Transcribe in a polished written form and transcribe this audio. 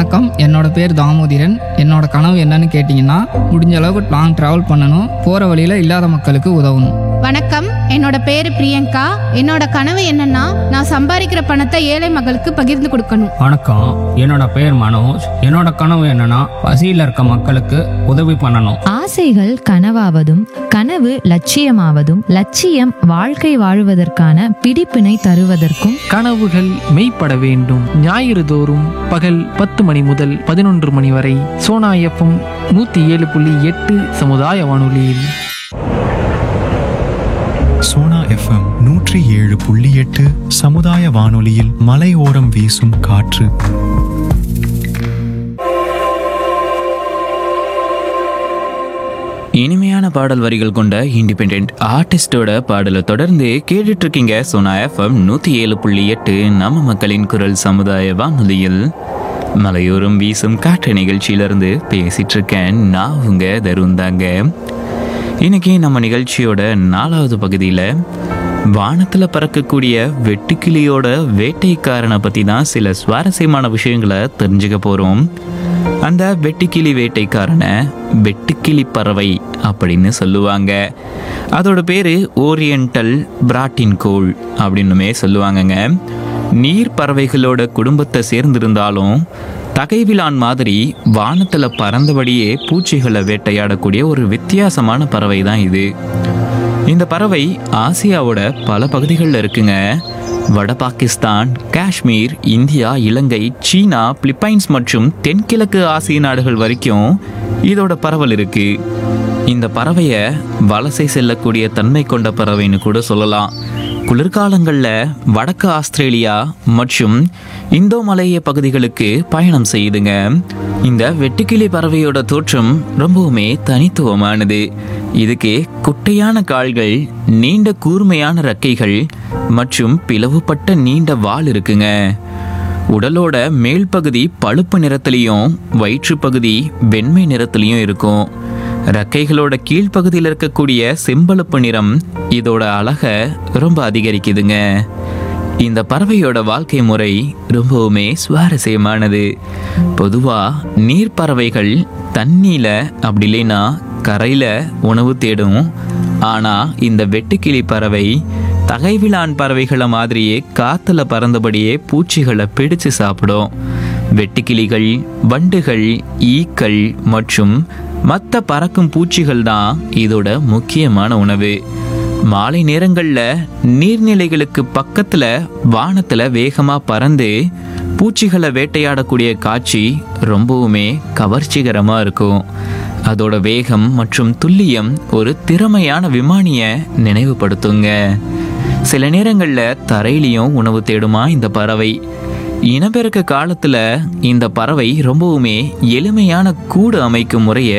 வணக்கம், என்னோட பேர் தாமோதிரன். என்னோட கனவு என்னன்னு கேட்டிங்கன்னா, முடிஞ்ச அளவுக்கு லாங் ட்ராவல் பண்ணணும், போகிற வழியில் இல்லாத மக்களுக்கு உதவணும். வணக்கம், என்னோட பேரு பிரியங்கா. என்னோட கனவு என்னன்னா, நான் சம்பாதிக்கிற பணத்தை ஏழை மக்களுக்கு பகிர்ந்து கொடுக்கணும். வணக்கம், என்னோட பேர் மனோஜ். என்னோட கனவு என்னன்னா, பசியில் இருக்க மக்களுக்கு உதவி பண்ணணும். ஆசைகள் கனவாவதும் கனவு லட்சியமாவதும் லட்சியம் வாழ்க்கை வாழுவதற்கான பிடிப்பினை தருவதற்கும் கனவுகள் மெய்ப்பட வேண்டும். ஞாயிறு தோறும் பகல் 10 மணி முதல் 11 மணி வரை சோனா FM 107.8 சமுதாய வானொலியில். சோனா FM 107.8 சமுதாய வானொலியில் மலையோரம் வீசும் காற்று. இனிமையான பாடல் வரிகள் கொண்ட இண்டிபெண்ட் ஆர்டிஸ்டோட பாடலை தொடர்ந்து கேட்டுட்டு இருக்கீங்க சோனா FM 107.8 நம்ம மக்களின் குரல் சமுதாய வானொலியில் மலையோரம் வீசும் காற்று நிகழ்ச்சியிலிருந்து பேசிட்டு இருக்கேன். நான் உங்க தருந்தாங்க. இன்னைக்கு நம்ம நிகழ்ச்சியோட 4வது பகுதியில் வானத்தில் பறக்கக்கூடிய வெட்டுக்கிளியோட வேட்டைக்காரனை பற்றி தான் சில சுவாரஸ்யமான விஷயங்களை தெரிஞ்சுக்க போகிறோம். அந்த வெட்டுக்கிளி வேட்டைக்காரனை வெட்டுக்கிளி பறவை அப்படின்னு சொல்லுவாங்க. அதோட பேர் ஓரியண்டல் பிராட்டின்கோல் அப்படின்னுமே சொல்லுவாங்கங்க. நீர் பறவைகளோட குடும்பத்தை சேர்ந்திருந்தாலும் தகைவிலான் மாதிரி வானத்தில் பறந்தபடியே பூச்சிகளை வேட்டையாடக்கூடிய ஒரு வித்தியாசமான பறவை தான் இது. இந்த பறவை ஆசியாவோட பல பகுதிகளில் இருக்குங்க. வட பாகிஸ்தான், காஷ்மீர், இந்தியா, இலங்கை, சீனா, பிலிப்பைன்ஸ் மற்றும் தென்கிழக்கு ஆசிய நாடுகள் வரைக்கும் இதோட பரவல் இருக்கு. இந்த பறவையை வலசை செல்லக்கூடிய தன்மை கொண்ட பறவைன்னு கூட சொல்லலாம். குளிர்காலங்களில் வடக்கு ஆஸ்திரேலியா மற்றும் இந்தோ மலேய பகுதிகளுக்கு பயணம் செய்யுதுங்க. இந்த வெட்டுக்கிளி பறவையோட தோற்றம் ரொம்பவுமே தனித்துவமானது. இதுக்கு குட்டையான கால்கள், நீண்ட கூர்மையான ரெக்கைகள் மற்றும் பிளவுபட்ட நீண்ட வால் இருக்குங்க. உடலோட மேல் பகுதி பழுப்பு நிறத்திலையும் வயிற்றுப்பகுதி வெண்மை நிறத்திலையும் இருக்கும். ரெக்கைகளோட கீழ்ப்பகுதியில் இருக்கக்கூடிய செம்பழுப்பு நிறம் இதோட அழகை ரொம்ப அதிகரிக்குதுங்க. இந்த பறவையோட வாழ்க்கை முறை ரொம்பவுமே சுவாரஸ்யமானது. பொதுவாக நீர்ப்பறவைகள் தண்ணியில் அப்படி இல்லைன்னா கரையில் உணவு தேடும். ஆனால் இந்த வெட்டுக்கிளி பறவை தகைவிலான் பறவைகளை மாதிரியே காற்றுல பறந்தபடியே பூச்சிகளை பிடிச்சு சாப்பிடும். வெட்டுக்கிளிகள், வண்டுகள், ஈக்கள் மற்றும் மற்ற பறக்கும் பூச்சிகள் தான் இதோட முக்கியமான உணவு. மாலை நேரங்களில் நீர்நிலைகளுக்கு பக்கத்தில் வானத்தில் வேகமாக பறந்து பூச்சிகளை வேட்டையாடக்கூடிய காட்சி ரொம்பவுமே கவர்ச்சிகரமாக இருக்கும். அதோட வேகம் மற்றும் துல்லியம் ஒரு திறமையான விமானியை நினைவுபடுத்துங்க. சில நேரங்களில் தரையிலையும் உணவு தேடுமா இந்த பறவை. இனப்பெருக்க காலத்தில் இந்த பறவை ரொம்பவுமே எளிமையான கூடு அமைக்கும் முறையை